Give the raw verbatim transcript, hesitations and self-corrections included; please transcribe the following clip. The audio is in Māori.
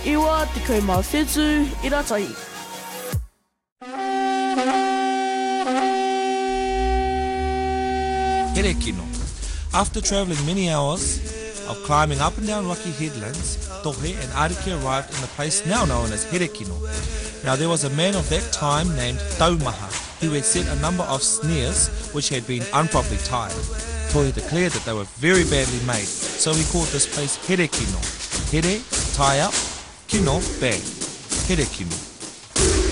Iwa te koe mau whetū I Ratahi. Here Kino. After travelling many hours of climbing up and down rocky headlands, Tohe and Ariki arrived in the place now known as Here Kino. Now there was a man of that time named Taumaha, who had set a number of snares which had been improperly tied. Tohe declared that they were very badly made, so he called this place Here Kino. Here, tie up, Kino, bag. Here Kino.